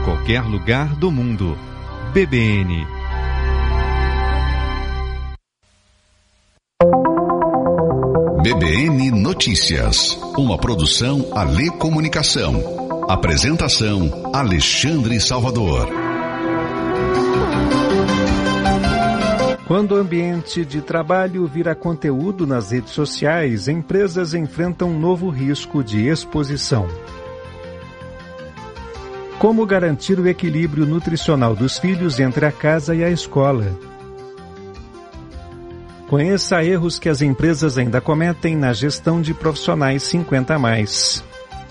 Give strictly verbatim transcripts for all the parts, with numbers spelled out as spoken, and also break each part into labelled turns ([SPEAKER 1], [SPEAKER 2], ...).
[SPEAKER 1] qualquer lugar do mundo. B B N.
[SPEAKER 2] B B N Notícias, uma produção Alê Comunicação. Apresentação Alexandre Salvador.
[SPEAKER 3] Quando o ambiente de trabalho vira conteúdo nas redes sociais, empresas enfrentam um novo risco de exposição. Como garantir o equilíbrio nutricional dos filhos entre a casa e a escola? Conheça erros que as empresas ainda cometem na gestão de profissionais cinquenta a mais.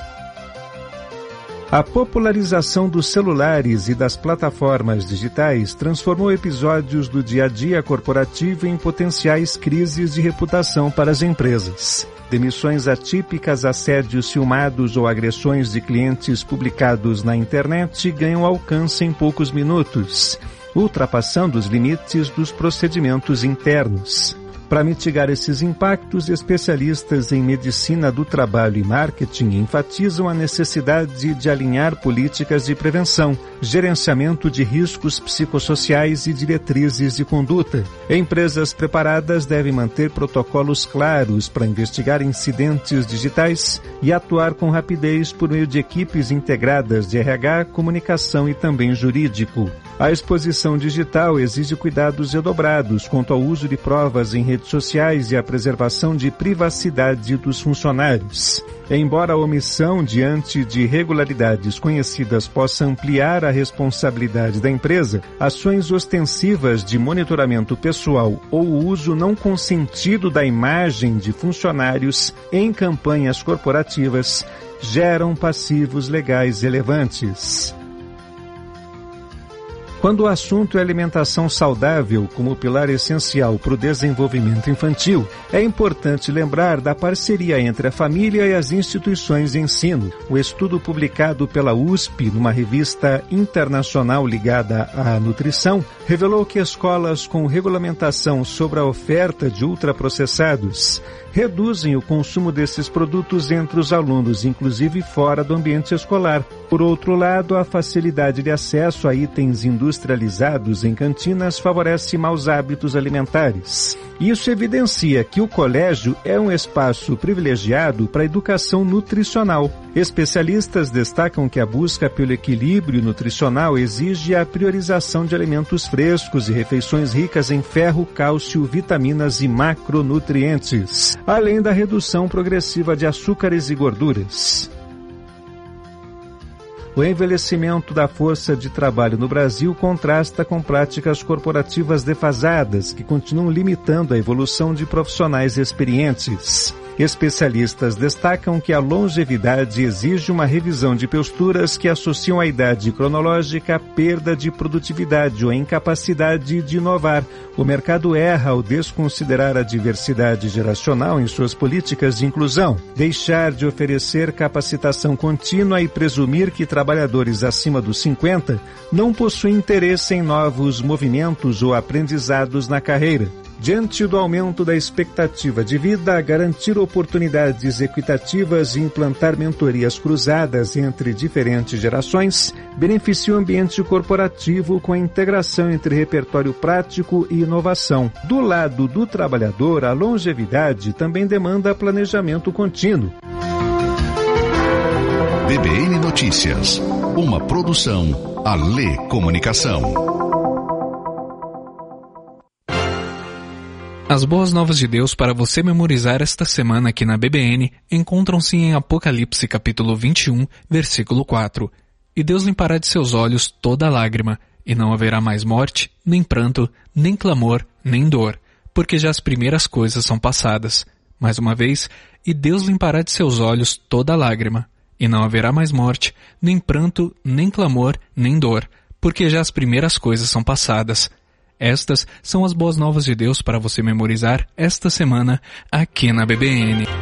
[SPEAKER 3] A popularização dos celulares e das plataformas digitais transformou episódios do dia a dia corporativo em potenciais crises de reputação para as empresas. Demissões atípicas, assédios filmados ou agressões de clientes publicados na internet ganham alcance em poucos minutos, ultrapassando os limites dos procedimentos internos. Para mitigar esses impactos, especialistas em medicina do trabalho e marketing enfatizam a necessidade de alinhar políticas de prevenção, gerenciamento de riscos psicossociais e diretrizes de conduta. Empresas preparadas devem manter protocolos claros para investigar incidentes digitais e atuar com rapidez por meio de equipes integradas de R H, comunicação e também jurídico. A exposição digital exige cuidados redobrados quanto ao uso de provas em redes sociais e a preservação de privacidade dos funcionários. Embora a omissão diante de irregularidades conhecidas possa ampliar a responsabilidade da empresa, ações ostensivas de monitoramento pessoal ou o uso não consentido da imagem de funcionários em campanhas corporativas geram passivos legais relevantes. Quando o assunto é alimentação saudável como pilar essencial para o desenvolvimento infantil, é importante lembrar da parceria entre a família e as instituições de ensino. O estudo publicado pela U S P numa revista internacional ligada à nutrição revelou que escolas com regulamentação sobre a oferta de ultraprocessados reduzem o consumo desses produtos entre os alunos, inclusive fora do ambiente escolar. Por outro lado, a facilidade de acesso a itens industrializados em cantinas favorece maus hábitos alimentares. Isso evidencia que o colégio é um espaço privilegiado para a educação nutricional. Especialistas destacam que a busca pelo equilíbrio nutricional exige a priorização de alimentos frescos e refeições ricas em ferro, cálcio, vitaminas e macronutrientes, além da redução progressiva de açúcares e gorduras. O envelhecimento da força de trabalho no Brasil contrasta com práticas corporativas defasadas que continuam limitando a evolução de profissionais experientes. Especialistas destacam que a longevidade exige uma revisão de posturas que associam a idade cronológica à perda de produtividade ou à incapacidade de inovar. O mercado erra ao desconsiderar a diversidade geracional em suas políticas de inclusão, deixar de oferecer capacitação contínua e presumir que trabalhadores acima dos cinquenta não possuem interesse em novos movimentos ou aprendizados na carreira. Diante do aumento da expectativa de vida, garantir oportunidades equitativas e implantar mentorias cruzadas entre diferentes gerações beneficia o ambiente corporativo com a integração entre repertório prático e inovação. Do lado do trabalhador, a longevidade também demanda planejamento contínuo.
[SPEAKER 2] B B N Notícias, uma produção Alê Comunicação.
[SPEAKER 4] As boas novas de Deus para você memorizar esta semana aqui na B B N encontram-se em Apocalipse capítulo vinte e um, versículo quatro. E Deus limpará de seus olhos toda lágrima, e não haverá mais morte, nem pranto, nem clamor, nem dor, porque já as primeiras coisas são passadas. Mais uma vez, e Deus limpará de seus olhos toda lágrima, e não haverá mais morte, nem pranto, nem clamor, nem dor, porque já as primeiras coisas são passadas. Estas são as boas novas de Deus para você memorizar esta semana aqui na B B N.